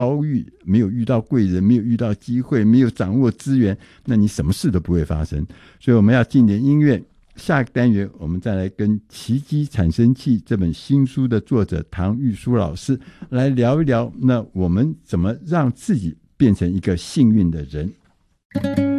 遭遇，没有遇到贵人，没有遇到机会，没有掌握资源，那你什么事都不会发生。所以我们要进点音乐，下个单元我们再来跟《奇迹产生器》这本新书的作者唐玉书老师来聊一聊，那我们怎么让自己变成一个幸运的人。